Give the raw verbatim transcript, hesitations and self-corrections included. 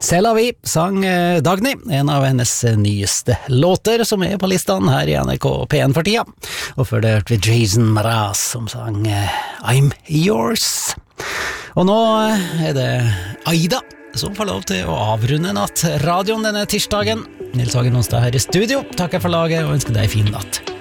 C'est la vie, sang Dagny, en av hennes nyeste låter som er på listene her i N R K P en for tida. Og før det hørte vi Jason Mraz som sang I'm Yours. Og nå er det Aida som får lov til å avrunde natt radioen denne tirsdagen. Nils Hagen Onsdag her i studio. Takker for laget og ønsker deg en fin natt.